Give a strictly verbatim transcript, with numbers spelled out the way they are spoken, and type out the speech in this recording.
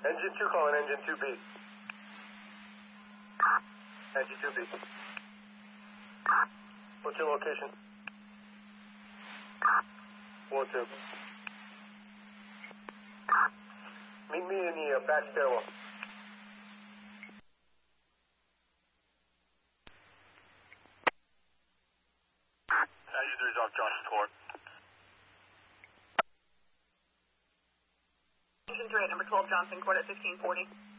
Engine two calling engine two B. Engine two B. What's your location? One two. Meet me in the uh, back stairwell. Engine three is off Johnson Court. Engine three at number twelve Johnson Court at fifteen forty.